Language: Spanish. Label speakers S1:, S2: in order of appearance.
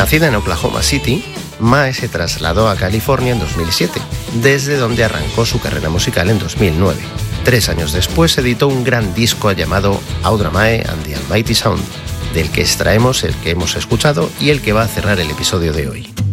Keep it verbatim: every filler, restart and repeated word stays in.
S1: Nacida en Oklahoma City, Mae se trasladó a California en dos mil siete, desde donde arrancó su carrera musical en dos mil nueve. Tres años después editó un gran disco llamado Audra Mae and the Almighty Sound, del que extraemos el que hemos escuchado y el que va a cerrar el episodio de hoy.